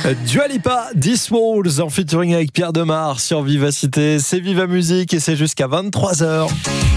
Dua Lipa, This Walls en featuring avec Pierre Demar sur Vivacité. C'est Viva Musique et c'est jusqu'à 23h.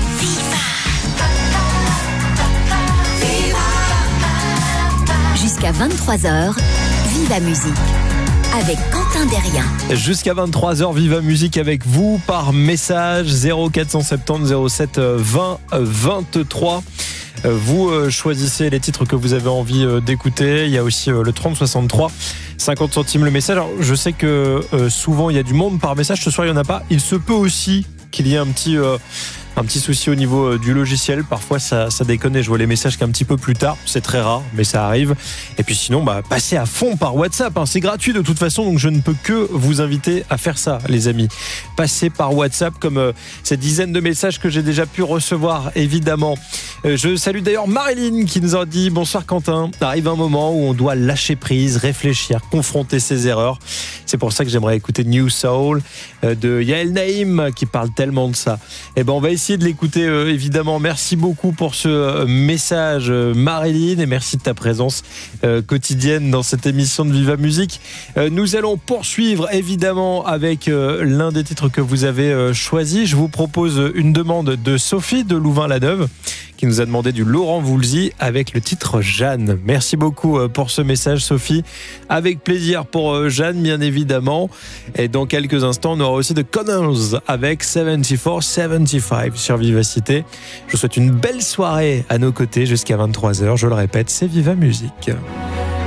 Jusqu'à 23h, Viva Musique avec Quentin Derrien. Jusqu'à 23h, Viva Musique avec vous par message 0470 07 20 23. Vous choisissez les titres que vous avez envie d'écouter. Il y a aussi le 3063, 50 centimes le message. Alors, je sais que souvent il y a du monde par message. Ce soir il n'y en a pas. Il se peut aussi qu'il y ait un petit souci au niveau du logiciel. Parfois ça déconne et je vois les messages qu'un petit peu plus tard. C'est très rare, mais ça arrive. Et puis sinon, passez à fond par WhatsApp. C'est gratuit de toute façon, donc je ne peux que vous inviter à faire ça, les amis. Passez par WhatsApp comme ces dizaines de messages que j'ai déjà pu recevoir, évidemment. Je salue d'ailleurs Marilyn qui nous a dit « Bonsoir Quentin, arrive un moment où on doit lâcher prise, réfléchir, confronter ses erreurs. » C'est pour ça que j'aimerais écouter New Soul de Yael Naïm qui parle tellement de ça. Et on va essayer de l'écouter évidemment. Merci beaucoup pour ce message Marilyn et merci de ta présence quotidienne dans cette émission de Viva Musique. Nous allons poursuivre évidemment avec l'un des titres que vous avez choisi. Je vous propose une demande de Sophie de Louvain-la-Neuve qui nous a demandé du Laurent Voulzy avec le titre Jeanne. Merci beaucoup pour ce message Sophie. Avec plaisir pour Jeanne bien évidemment. Et dans quelques instants on aura aussi de Connors avec 74-75 sur Vivacité. Je vous souhaite une belle soirée à nos côtés jusqu'à 23h. Je le répète, c'est Viva Musique.